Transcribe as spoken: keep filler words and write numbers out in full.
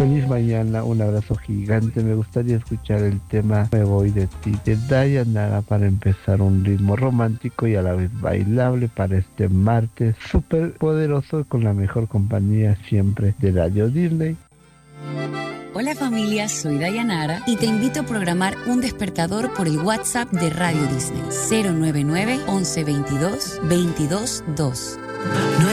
Feliz mañana, un abrazo gigante. Me gustaría escuchar el tema Me voy de ti de Dayanara para empezar un ritmo romántico y a la vez bailable para este martes súper poderoso con la mejor compañía siempre de Radio Disney. Hola familia, soy Dayanara y te invito a programar un despertador por el WhatsApp de Radio Disney cero nueve nueve, once veintidós, veintidós dos.